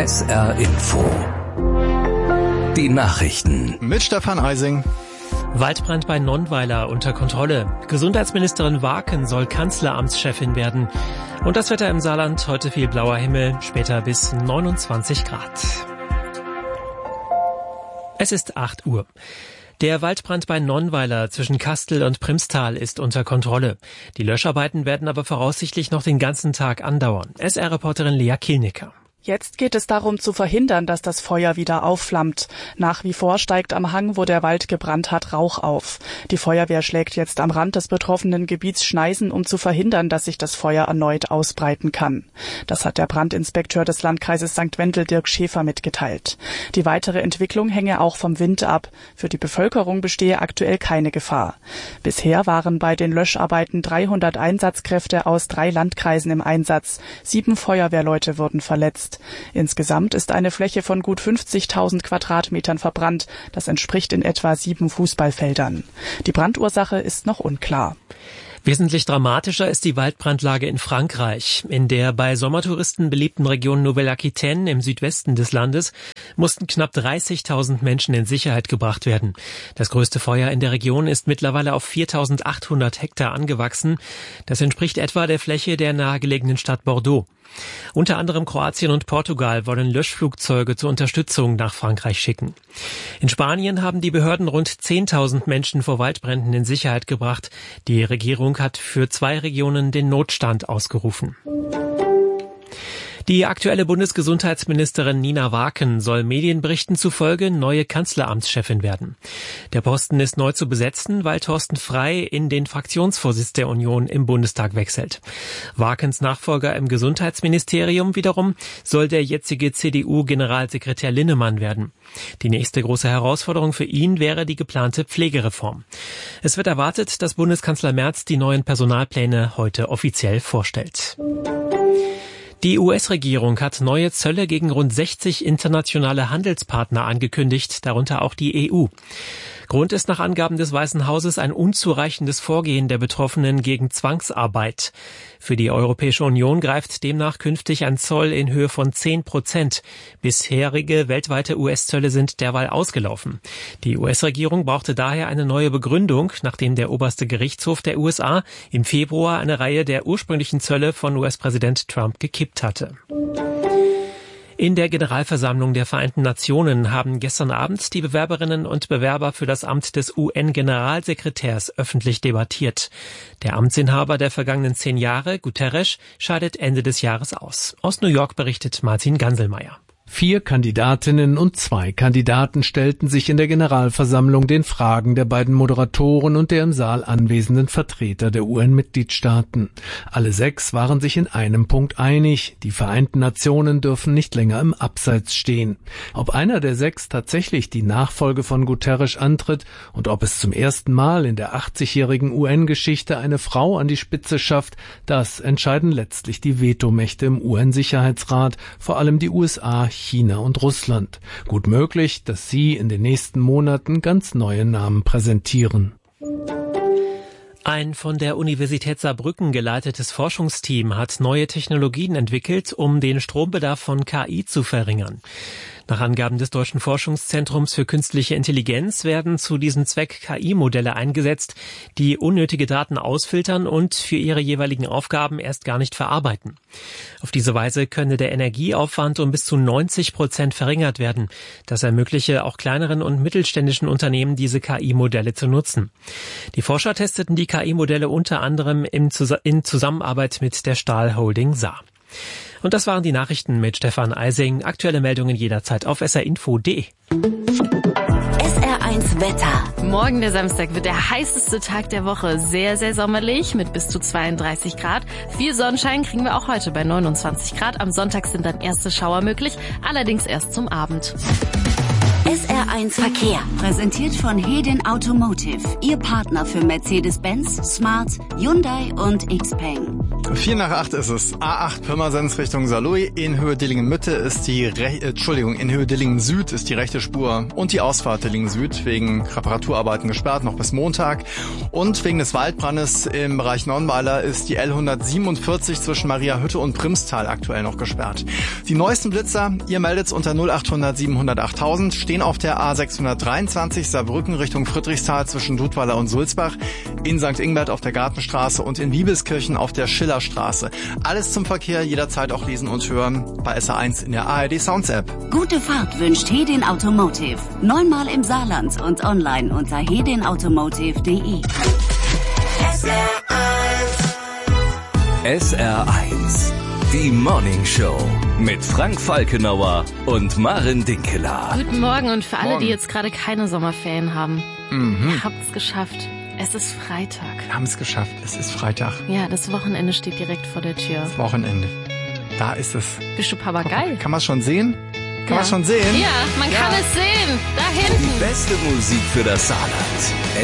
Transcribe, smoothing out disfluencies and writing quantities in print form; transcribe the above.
SR Info. Die Nachrichten. Mit Stefan Eising. Waldbrand bei Nonnweiler unter Kontrolle. Gesundheitsministerin Waken soll Kanzleramtschefin werden. Und das Wetter im Saarland, heute viel blauer Himmel, später bis 29 Grad. Es ist 8 Uhr. Der Waldbrand bei Nonnweiler zwischen Kastel und Primstal ist unter Kontrolle. Die Löscharbeiten werden aber voraussichtlich noch den ganzen Tag andauern. SR-Reporterin Lea Kielnicker. Jetzt geht es darum zu verhindern, dass das Feuer wieder aufflammt. Nach wie vor steigt am Hang, wo der Wald gebrannt hat, Rauch auf. Die Feuerwehr schlägt jetzt am Rand des betroffenen Gebiets Schneisen, um zu verhindern, dass sich das Feuer erneut ausbreiten kann. Das hat der Brandinspekteur des Landkreises St. Wendel, Dirk Schäfer, mitgeteilt. Die weitere Entwicklung hänge auch vom Wind ab. Für die Bevölkerung bestehe aktuell keine Gefahr. Bisher waren bei den Löscharbeiten 300 Einsatzkräfte aus 3 Landkreisen im Einsatz. 7 Feuerwehrleute wurden verletzt. Insgesamt ist eine Fläche von gut 50.000 Quadratmetern verbrannt. Das entspricht in etwa 7 Fußballfeldern. Die Brandursache ist noch unklar. Wesentlich dramatischer ist die Waldbrandlage in Frankreich. In der bei Sommertouristen beliebten Region Nouvelle-Aquitaine im Südwesten des Landes mussten knapp 30.000 Menschen in Sicherheit gebracht werden. Das größte Feuer in der Region ist mittlerweile auf 4.800 Hektar angewachsen. Das entspricht etwa der Fläche der nahegelegenen Stadt Bordeaux. Unter anderem Kroatien und Portugal wollen Löschflugzeuge zur Unterstützung nach Frankreich schicken. In Spanien haben die Behörden rund 10.000 Menschen vor Waldbränden in Sicherheit gebracht. Die Regierung hat für 2 Regionen den Notstand ausgerufen. Die aktuelle Bundesgesundheitsministerin Nina Waken soll Medienberichten zufolge neue Kanzleramtschefin werden. Der Posten ist neu zu besetzen, weil Thorsten Frey in den Fraktionsvorsitz der Union im Bundestag wechselt. Wakens Nachfolger im Gesundheitsministerium wiederum soll der jetzige CDU-Generalsekretär Linnemann werden. Die nächste große Herausforderung für ihn wäre die geplante Pflegereform. Es wird erwartet, dass Bundeskanzler Merz die neuen Personalpläne heute offiziell vorstellt. Die US-Regierung hat neue Zölle gegen rund 60 internationale Handelspartner angekündigt, darunter auch die EU. Grund ist nach Angaben des Weißen Hauses ein unzureichendes Vorgehen der Betroffenen gegen Zwangsarbeit. Für die Europäische Union greift demnach künftig ein Zoll in Höhe von 10%. Bisherige weltweite US-Zölle sind derweil ausgelaufen. Die US-Regierung brauchte daher eine neue Begründung, nachdem der oberste Gerichtshof der USA im Februar eine Reihe der ursprünglichen Zölle von US-Präsident Trump gekippt hatte. In der Generalversammlung der Vereinten Nationen haben gestern Abend die Bewerberinnen und Bewerber für das Amt des UN-Generalsekretärs öffentlich debattiert. Der Amtsinhaber der vergangenen 10 Jahre, Guterres, scheidet Ende des Jahres aus. Aus New York berichtet Martin Ganselmeier. 4 Kandidatinnen und 2 Kandidaten stellten sich in der Generalversammlung den Fragen der beiden Moderatoren und der im Saal anwesenden Vertreter der UN-Mitgliedstaaten. Alle 6 waren sich in einem Punkt einig: Die Vereinten Nationen dürfen nicht länger im Abseits stehen. Ob einer der 6 tatsächlich die Nachfolge von Guterres antritt und ob es zum ersten Mal in der 80-jährigen UN-Geschichte eine Frau an die Spitze schafft, das entscheiden letztlich die Vetomächte im UN-Sicherheitsrat, vor allem die USA, China und Russland. Gut möglich, dass sie in den nächsten Monaten ganz neue Namen präsentieren. Ein von der Universität Saarbrücken geleitetes Forschungsteam hat neue Technologien entwickelt, um den Strombedarf von KI zu verringern. Nach Angaben des Deutschen Forschungszentrums für künstliche Intelligenz werden zu diesem Zweck KI-Modelle eingesetzt, die unnötige Daten ausfiltern und für ihre jeweiligen Aufgaben erst gar nicht verarbeiten. Auf diese Weise könne der Energieaufwand um bis zu 90% verringert werden. Das ermögliche auch kleineren und mittelständischen Unternehmen, diese KI-Modelle zu nutzen. Die Forscher testeten die KI-Modelle unter anderem in Zusammenarbeit mit der Stahl Holding Saar. Und das waren die Nachrichten mit Stefan Eising. Aktuelle Meldungen jederzeit auf srinfo.de. SR1 Wetter. Morgen, der Samstag, wird der heißeste Tag der Woche. Sehr, sehr sommerlich mit bis zu 32 Grad. Viel Sonnenschein kriegen wir auch heute bei 29 Grad. Am Sonntag sind dann erste Schauer möglich, allerdings erst zum Abend. SR1 Verkehr. Präsentiert von Hedin Automotive. Ihr Partner für Mercedes-Benz, Smart, Hyundai und XPeng. 7:04 ist es. A8 Pirmasens Richtung Saarlouis. In Höhe Dillingen-Mitte ist in Höhe Dillingen-Süd ist die rechte Spur und die Ausfahrt Dillingen-Süd wegen Reparaturarbeiten gesperrt, noch bis Montag. Und wegen des Waldbrandes im Bereich Nonnweiler ist die L147 zwischen Mariahütte und Primstal aktuell noch gesperrt. Die neuesten Blitzer, ihr meldet's unter 0800 700 8000, stehen auf der A623 Saarbrücken Richtung Friedrichsthal zwischen Dudweiler und Sulzbach, in St. Ingbert auf der Gartenstraße und in Wiebelskirchen auf der Schillerstraße. Alles zum Verkehr, jederzeit auch lesen und hören bei SR1 in der ARD Sounds App. Gute Fahrt wünscht Hedin Automotive. 9-mal im Saarland und online unter hedinautomotive.de. SR1, die Morning Show mit Frank Falkenauer und Maren Dinkeler. Guten Morgen und für alle, die jetzt gerade keine Sommerferien haben. Ihr habt's geschafft. Es ist Freitag. Wir haben es geschafft. Es ist Freitag. Ja, das Wochenende steht direkt vor der Tür. Das Wochenende. Da ist es. Bist du Papagei? Kann man es schon sehen? Kann man es schon sehen? Ja, man kann es sehen. Da hinten. Die beste Musik für das Saarland.